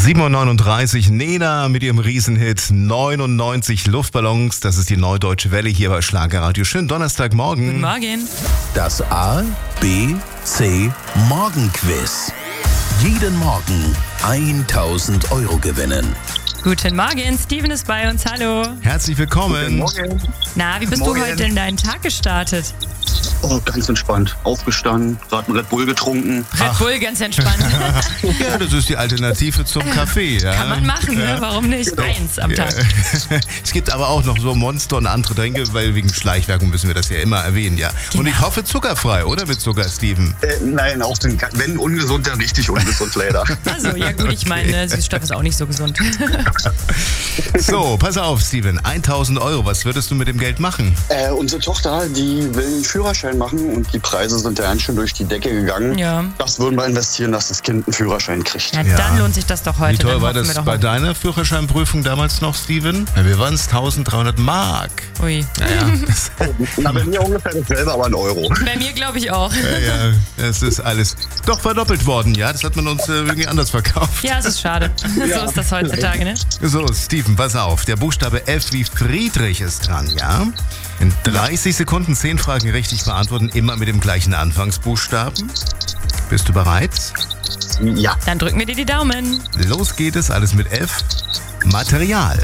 7:39 Uhr, Nena mit ihrem Riesenhit 99 Luftballons. Das ist die Neue Deutsche Welle hier bei Schlagerradio. Schönen Donnerstagmorgen. Guten Morgen. Das A, B, C Morgenquiz. Jeden Morgen 1.000 Euro gewinnen. Guten Morgen, Steven ist bei uns, hallo. Herzlich willkommen. Morgen. Na, wie bist du heute in deinen Tag gestartet? Oh, ganz entspannt. Aufgestanden, gerade einen Red Bull getrunken. Red Bull, ganz entspannt. Ja, das ist die Alternative zum Kaffee. Ja? Kann man machen, ne? Warum nicht? Genau. Eins am Tag. Es gibt aber auch noch so Monster und andere Tränke, weil wegen Schleichwerbung müssen wir das ja immer erwähnen, ja. Und ich hoffe zuckerfrei, oder mit Zucker, Steven? Nein, auch wenn ungesund, dann richtig ungesund leider. Also, ja gut, ich meine, Süßstoff ist auch nicht so gesund. So, pass auf, Steven. 1.000 Euro, was würdest du mit dem Geld machen? Unsere Tochter, die will einen Führerschein machen und die Preise sind ja ganz schön durch die Decke gegangen. Ja. Das würden wir investieren, dass das Kind einen Führerschein kriegt. Ja, dann lohnt sich das doch heute. Wie teuer Dann war hoffen wir das doch bei heute. deiner Führerscheinprüfung damals noch, Steven? Ja, wir waren es 1.300 Mark. Ui. Na, bei mir ungefähr dasselbe, aber ein Euro. Bei mir glaube ich auch. Ja, es ist alles doch verdoppelt worden, ja? Das hat man uns irgendwie anders verkauft. Ja, es ist schade. So ist das heutzutage, ne? So, Steven, pass auf. Der Buchstabe F wie Friedrich ist dran, ja? In 30 Sekunden 10 Fragen richtig beantworten, immer mit dem gleichen Anfangsbuchstaben. Bist du bereit? Ja. Dann drücken wir dir die Daumen. Los geht es, alles mit F. Material.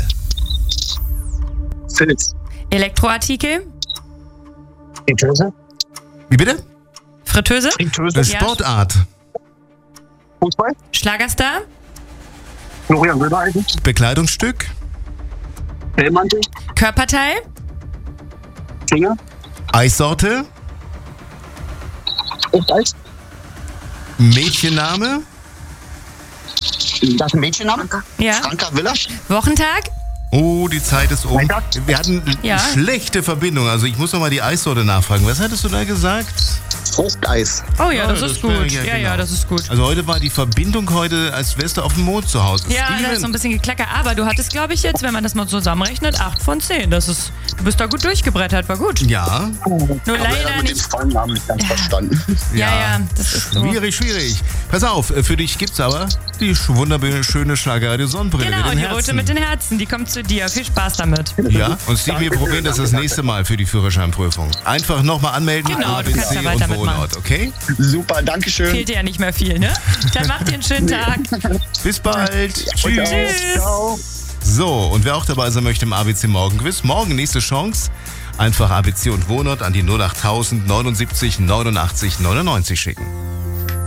Filz. Elektroartikel, Fritteuse. Wie bitte? Fritteuse, Fritteuse. Ja. Sportart. Fußball. Schlagerstar, Florian Silbereisen. Bekleidungsstück. Fellmantel. Körperteil, Finger. Eissorte. Eis. Mädchenname. Das ist ein Mädchenname. ja, Franka Villa. Wochentag, Oh, die Zeit ist um. Freitag? Wir hatten Ja. schlechte Verbindung. Also ich muss noch mal die Eissorte nachfragen. Was hattest du da gesagt? Fruchteis. oh ja, das ist wäre- gut. Ja, genau. das ist gut. Also heute war die Verbindung als wärst du auf dem Mond zu Hause. Ja, Steven? da ist so ein bisschen geklackert. Aber du hattest, glaube ich, jetzt, wenn man das mal zusammenrechnet, 8 von 10. Du bist da gut durchgebrettert, war gut. Ja, Nur Aber leider mit dem nicht. vollen Namen nicht ganz verstanden. Ja, das ist so. schwierig. Pass auf, für dich gibt's aber die wunderschöne Schlagerradio Sonnenbrille Genau, mit den die rote Herzen. mit den Herzen, die kommt zu dir. Viel Spaß damit. Ja, und Steve, wir probieren das nächste Mal für die Führerscheinprüfung. Einfach nochmal anmelden. Genau, du kannst ABC ja weiter und mitmachen. Wohnort, okay? Super, danke schön. Fehlt dir ja nicht mehr viel, ne? Dann mach dir einen schönen Tag. Bis bald. Tschüss. Tschüss. Ciao. So, und wer auch dabei sein möchte im ABC Morgenquiz, morgen nächste Chance. Einfach ABC und Wohnort an die 08000 79 89 99 schicken.